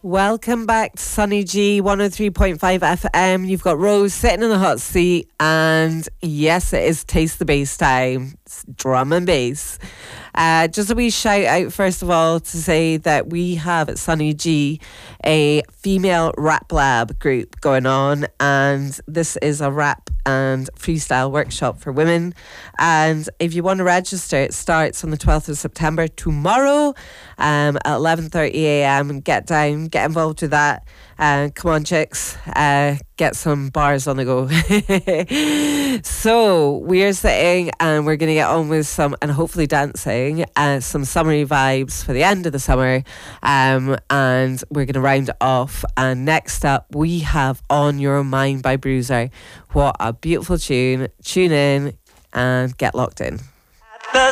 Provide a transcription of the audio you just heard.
Welcome back to Sunny G 103.5 FM. You've got Rose sitting in the hot seat, and yes, it is Taste the Bass time. It's drum and bass. Just a wee shout out, first of all, to say that we have at Sunny G a female rap lab group going on, and this is a rap and freestyle workshop for women. And if you want to register, it starts on the 12th of September, tomorrow, at 11:30 a.m. and get down, get involved with that. Come on, chicks, get some bars on the go. So we're sitting and we're going to get on with some, and hopefully dancing, some summery vibes for the end of the summer, and we're going to round it off. And next up we have On Your Mind by Bruiser. What a beautiful tune. Tune in and get locked in.